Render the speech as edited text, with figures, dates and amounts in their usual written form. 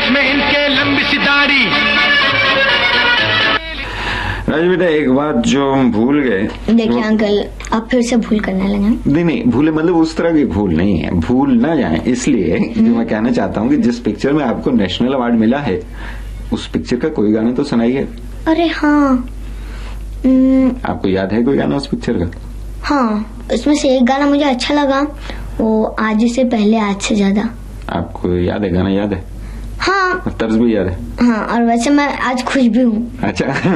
Face में इनके लंबी सी दाढ़ी। राज बेटा, एक बात जो हम भूल गए। देखिए अंकल, आप फिर से भूल करने लगे। नहीं, भूले मतलब उस तरह की भूल नहीं है, भूल ना जाए इसलिए जो मैं कहना चाहता हूँ कि जिस पिक्चर में आपको नेशनल अवार्ड मिला है उस पिक्चर का कोई गाना तो सुनाइए। अरे हाँ, आपको याद है कोई गाना उस पिक्चर का? हाँ, उसमें से एक गाना मुझे अच्छा लगा, वो आज से पहले आज से ज्यादा। आपको याद है गाना? याद है? हाँ, तर्ज भी याद है? हाँ, और वैसे मैं आज खुश भी हूँ। अच्छा।